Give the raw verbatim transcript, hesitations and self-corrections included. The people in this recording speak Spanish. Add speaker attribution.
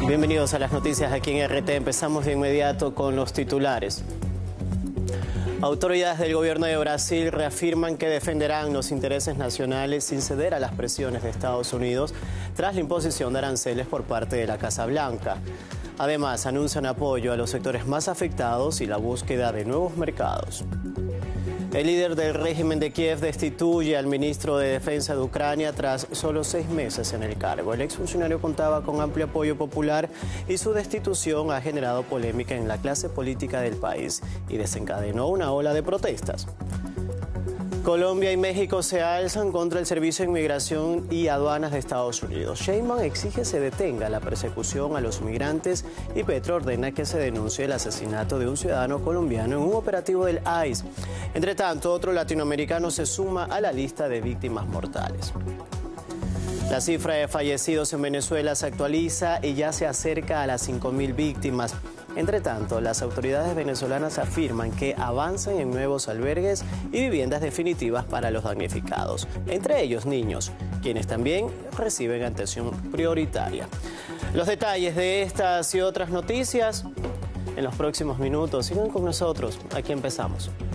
Speaker 1: Bienvenidos a las noticias aquí en R T. Empezamos de inmediato con los titulares. Autoridades del gobierno de Brasil reafirman que defenderán los intereses nacionales sin ceder a las presiones de Estados Unidos tras la imposición de aranceles por parte de la Casa Blanca. Además, anuncian apoyo a los sectores más afectados y la búsqueda de nuevos mercados. El líder del régimen de Kiev destituye al ministro de Defensa de Ucrania tras solo seis meses en el cargo. El exfuncionario contaba con amplio apoyo popular y su destitución ha generado polémica en la clase política del país y desencadenó una ola de protestas. Colombia y México se alzan contra el Servicio de Inmigración y Aduanas de Estados Unidos. Sheinbaum exige se detenga la persecución a los migrantes y Petro ordena que se denuncie el asesinato de un ciudadano colombiano en un operativo del I C E. Entre tanto, otro latinoamericano se suma a la lista de víctimas mortales. La cifra de fallecidos en Venezuela se actualiza y ya se acerca a las cinco mil víctimas. Entre tanto, las autoridades venezolanas afirman que avanzan en nuevos albergues y viviendas definitivas para los damnificados, entre ellos niños, quienes también reciben atención prioritaria. Los detalles de estas y otras noticias en los próximos minutos. Sigan con nosotros, aquí empezamos.